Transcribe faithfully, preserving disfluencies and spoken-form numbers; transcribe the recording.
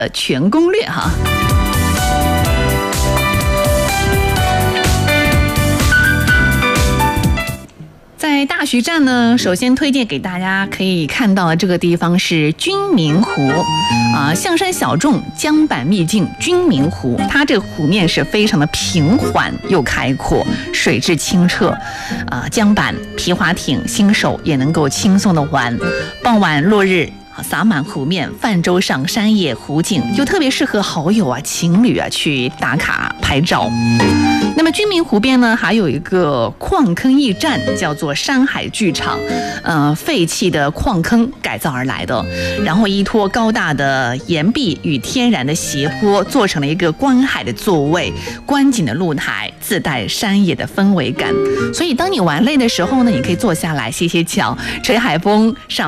呃全攻略哈。在大徐站呢，首先推荐给大家可以看到的这个地方是君明湖啊，象山小众，江板秘境君明湖，它这个湖面是非常的平缓又开阔，水质清澈，啊，江板、皮划艇，新手也能够轻松的玩。傍晚落日洒满湖面，泛舟上山野湖景，就特别适合好友啊、情侣啊去打卡拍照。那么君明湖边呢，还有一个矿坑驿站，叫做山海剧场，呃，废弃的矿坑改造而来的，然后依托高大的岩壁与天然的斜坡，做成了一个观海的座位，观景的露台，自带山野的氛围感。所以当你玩累的时候呢，你可以坐下来歇歇脚，吹海风，上